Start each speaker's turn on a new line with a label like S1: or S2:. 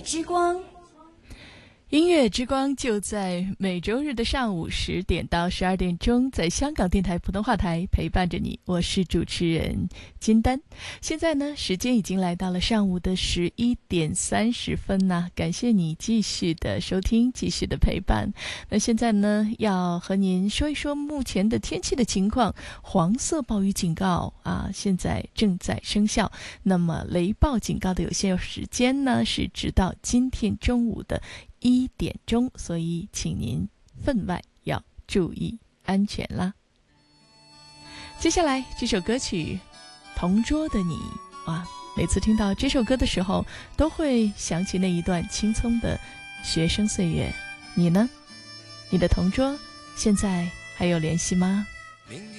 S1: 之光。
S2: 音乐之光就在每周日的上午10点到12点钟，在香港电台普通话台陪伴着你，我是主持人金丹。现在呢，时间已经来到了上午的11点30分呢，感谢你继续的收听，继续的陪伴。那现在呢，要和您说一说目前的天气的情况。黄色暴雨警告现在正在生效。那么雷暴警告的有效时间呢，是直到今天中午的1点钟，所以请您分外要注意安全啦。接下来这首歌曲《同桌的你》每次听到这首歌的时候，都会想起那一段青葱的学生岁月。你呢？你的同桌现在还有联系吗？